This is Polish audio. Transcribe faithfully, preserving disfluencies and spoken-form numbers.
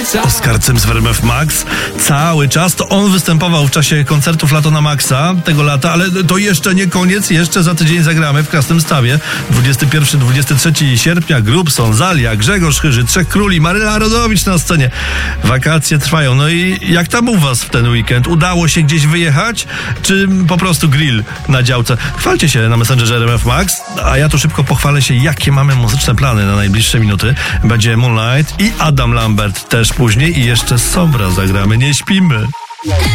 Oskar Cyms w R M F Max cały czas. To on występował w czasie koncertów Lato na Maxa tego lata, ale to jeszcze nie koniec. Jeszcze za tydzień zagramy w Krasnym Stawie. dwudziestego pierwszego do dwudziestego trzeciego sierpnia Grubson, Zalia, Grzegorz Chyży, Trzech Króli, Maryla Rodowicz na scenie. Wakacje trwają. No i jak tam u was w ten weekend? Udało się gdzieś wyjechać? Czy po prostu grill na działce? Chwalcie się na Messengerze R M F Max, a ja tu szybko pochwalę się, jakie mamy muzyczne plany na najbliższe minuty. Będzie Moonlight i Adam Lambert też później i jeszcze Sobra zagramy. Nie śpimy.